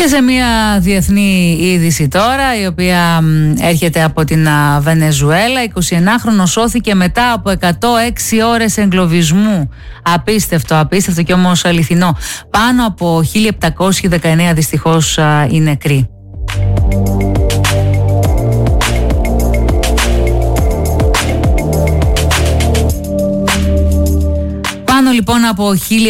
Και σε μια διεθνή είδηση τώρα, η οποία έρχεται από την Βενεζουέλα, 29χρονος σώθηκε μετά από 106 ώρες εγκλωβισμού. Απίστευτο και όμως αληθινό. Πάνω από 1719 δυστυχώς οι νεκροί. Πάνω λοιπόν από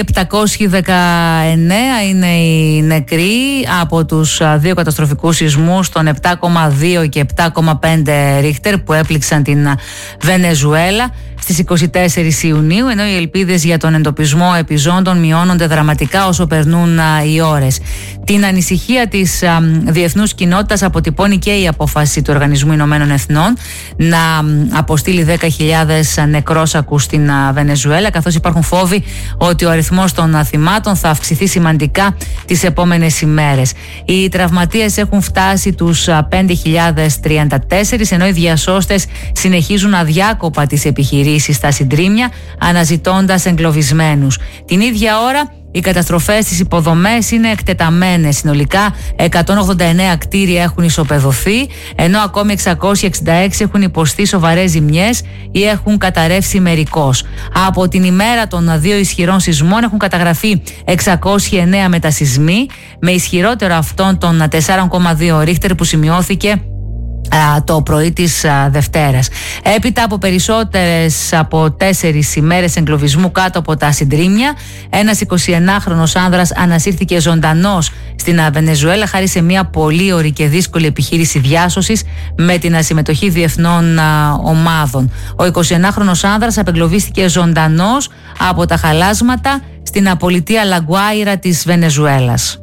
1719 είναι οι νεκροί από τους δύο καταστροφικούς σεισμούς των 7,2 και 7,5 Ρίχτερ που έπληξαν την Βενεζουέλα στις 24 Ιουνίου, ενώ οι ελπίδες για τον εντοπισμό επιζώντων μειώνονται δραματικά όσο περνούν οι ώρες. Την ανησυχία της διεθνούς κοινότητας αποτυπώνει και η απόφαση του Οργανισμού Ηνωμένων Εθνών να αποστείλει 10.000 νεκρόσακους στην Βενεζουέλα, καθώς υπάρχουν φόβοι ότι ο αριθμός των θυμάτων θα αυξηθεί σημαντικά τις επόμενες ημέρες. Οι τραυματίες έχουν φτάσει τους 5.034, ενώ οι διασώστες συνεχίζουν αδιάκοπα τις επιχειρήσεις στα συντρίμμια, αναζητώντας εγκλωβισμένους. Την ίδια ώρα, οι καταστροφές στις υποδομές είναι εκτεταμένες. Συνολικά 189 κτίρια έχουν ισοπεδωθεί, ενώ ακόμη 666 έχουν υποστεί σοβαρές ζημιές ή έχουν καταρρεύσει μερικώς. Από την ημέρα των δύο ισχυρών σεισμών έχουν καταγραφεί 609 μετασεισμοί, με ισχυρότερο αυτόν των 4,2 Ρίχτερ που σημειώθηκε το πρωί της Δευτέρας. Έπειτα από περισσότερες από 4 ημέρες εγκλωβισμού κάτω από τα συντρίμμια, ένας 29χρονος άνδρας ανασύρθηκε ζωντανός στην Βενεζουέλα χάρη σε μια πολύ ωρή και δύσκολη επιχείρηση διάσωσης με την συμμετοχή διεθνών ομάδων. Ο 29χρονος άνδρας απεγκλωβίστηκε ζωντανός από τα χαλάσματα στην πολιτεία Λαγκουάιρα της Βενεζουέλας.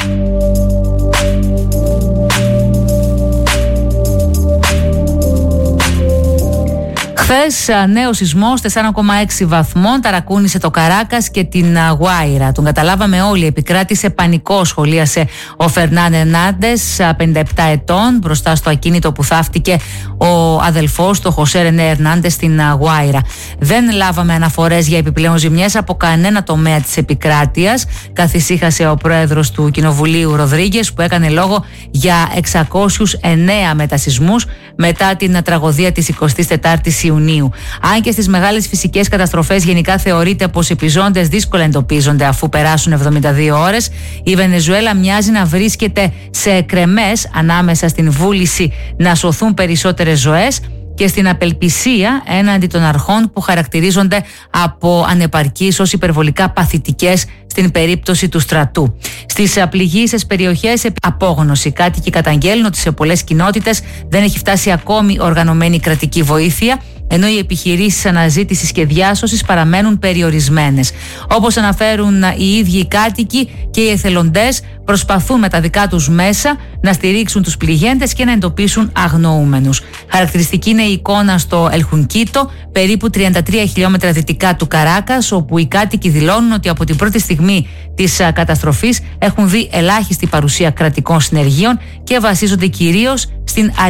Χθες νέος σεισμός 4,6 βαθμών ταρακούνησε το Καράκας και την Γουάιρα. Τον καταλάβαμε όλοι, επικράτησε πανικό, σχολίασε ο Φερνάν Ερνάντες, 57 ετών, μπροστά στο ακίνητο που θαύτηκε ο αδελφός του Χωσέ Ρενέ Ερνάντες στην Γουάιρα. Δεν λάβαμε αναφορές για επιπλέον ζημιές από κανένα τομέα της επικράτειας, καθησύχασε ο πρόεδρος του Κοινοβουλίου Ροδρίγκες, που έκανε λόγο για 609 μετασεισμούς μετά την τραγωδία της 24ης Ιουνίου. Αν και στις μεγάλες φυσικές καταστροφές γενικά θεωρείται πως επιζώντες δύσκολα εντοπίζονται αφού περάσουν 72 ώρες, η Βενεζουέλα μοιάζει να βρίσκεται σε εκρεμές ανάμεσα στην βούληση να σωθούν περισσότερες ζωές και στην απελπισία έναντι των αρχών που χαρακτηρίζονται από ανεπαρκείς ως υπερβολικά παθητικές στην περίπτωση του στρατού. Στις πληγείσες περιοχές απόγνωση. Κάτοικοι καταγγέλνουν ότι σε πολλές κοινότητες δεν έχει φτάσει ακόμη οργανωμένη κρατική βοήθεια, ενώ οι επιχειρήσεις αναζήτησης και διάσωσης παραμένουν περιορισμένες. Όπως αναφέρουν οι ίδιοι οι κάτοικοι, και οι εθελοντές προσπαθούν με τα δικά τους μέσα να στηρίξουν τους πληγέντες και να εντοπίσουν αγνοούμενους. Χαρακτηριστική είναι η εικόνα στο Ελχουνκίτο, περίπου 33 χιλιόμετρα δυτικά του Καράκας, όπου οι κάτοικοι δηλώνουν ότι από την πρώτη στιγμή της καταστροφής έχουν δει ελάχιστη παρουσία κρατικών συνεργείων και βασίζονται κυρίως στην